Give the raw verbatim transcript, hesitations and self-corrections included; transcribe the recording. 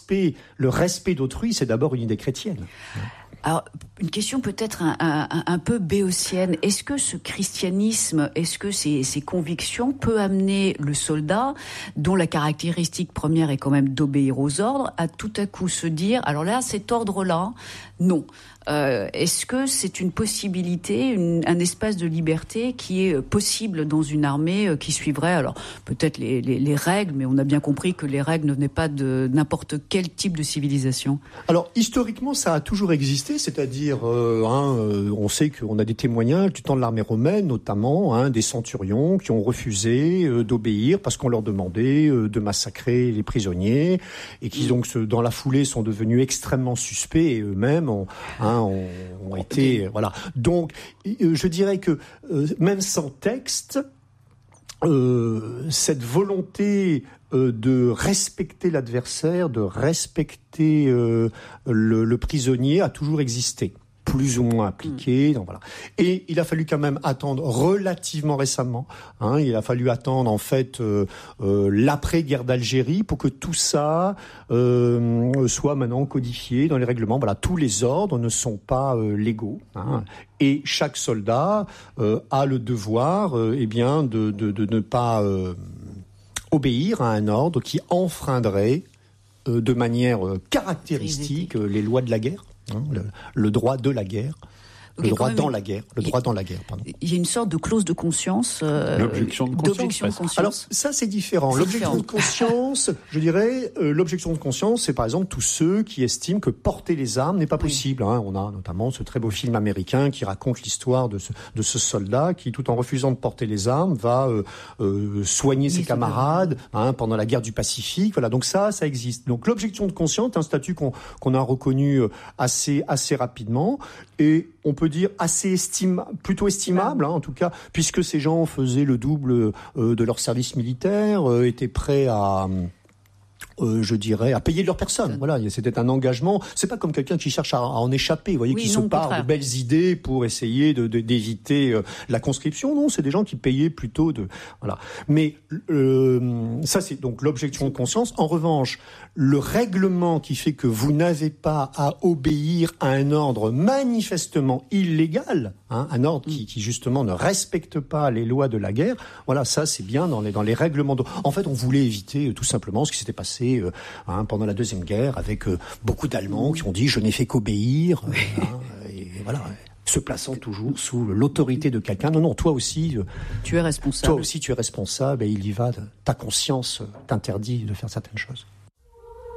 respect, le respect d'autrui, c'est d'abord une idée chrétienne. Alors, une question peut-être un, un, un peu béotienne. Est-ce que ce christianisme, est-ce que ces, ces convictions peut amener le soldat, dont la caractéristique première est quand même d'obéir aux ordres, à tout à coup se dire, alors là, cet ordre-là, non. Euh, est-ce que c'est une possibilité, une, un espace de liberté qui est possible dans une armée qui suivrait, alors peut-être les, les, les règles, mais on a bien compris que les règles ne venaient pas de n'importe quel type de civilisation. Alors historiquement, ça a toujours existé, c'est-à-dire, euh, hein, euh, on sait qu'on a des témoignages du temps de l'armée romaine, notamment hein, des centurions qui ont refusé euh, d'obéir parce qu'on leur demandait euh, de massacrer les prisonniers et qui donc dans la foulée sont devenus extrêmement suspects et eux-mêmes ont, hein, ont, ont été euh, voilà. Donc, euh, je dirais que euh, même sans texte, euh, cette volonté euh, de respecter l'adversaire, de respecter euh, le, le prisonnier a toujours existé, plus ou moins appliqué. Donc voilà. Et il a fallu quand même attendre relativement récemment. Hein, il a fallu attendre en fait euh, euh, l'après-guerre d'Algérie pour que tout ça euh, soit maintenant codifié dans les règlements. Voilà, tous les ordres ne sont pas euh, légaux. Hein, et chaque soldat euh, a le devoir, euh, eh bien, de, de, de ne pas euh, obéir à un ordre qui enfreindrait euh, de manière euh, caractéristique euh, les lois de la guerre. Hein, le, le droit de la guerre, le okay, droit dans une... la guerre, le droit dans la guerre, pardon. Il y a une sorte de clause de conscience, euh, l'objection de conscience. D'objection de conscience. Alors ça c'est différent. C'est l'objection différent. de conscience, je dirais, euh, l'objection de conscience, c'est par exemple tous ceux qui estiment que porter les armes n'est pas possible. Oui. Hein. On a notamment ce très beau film américain qui raconte l'histoire de ce, de ce soldat qui, tout en refusant de porter les armes, va euh, euh, soigner oui, ses camarades hein, pendant la guerre du Pacifique. Voilà, donc ça, ça existe. Donc l'objection de conscience est un statut qu'on, qu'on a reconnu assez, assez rapidement et on peut dire assez estime, plutôt estimable, hein, en tout cas, puisque ces gens faisaient le double euh, de leur service militaire, euh, étaient prêts à... Euh, je dirais, à payer de leur personne. Voilà, c'était un engagement. C'est pas comme quelqu'un qui cherche à, à en échapper, vous voyez, oui, qui non, se part de belles idées pour essayer de, de, d'éviter euh, la conscription. Non, c'est des gens qui payaient plutôt de, voilà. Mais euh, ça, c'est donc l'objection de conscience. En revanche, le règlement qui fait que vous n'avez pas à obéir à un ordre manifestement illégal, hein, un ordre qui, qui justement ne respecte pas les lois de la guerre. Voilà, ça, c'est bien dans les dans les règlements. De... En fait, on voulait éviter euh, tout simplement ce qui s'était passé Euh, hein, pendant la Deuxième Guerre, avec euh, beaucoup d'Allemands qui ont dit « je n'ai fait qu'obéir euh, », hein, et voilà, se plaçant toujours sous l'autorité de quelqu'un. Non, non, toi aussi... Euh, tu es responsable. Toi aussi, tu es responsable, et il y va, de, ta conscience t'interdit de faire certaines choses.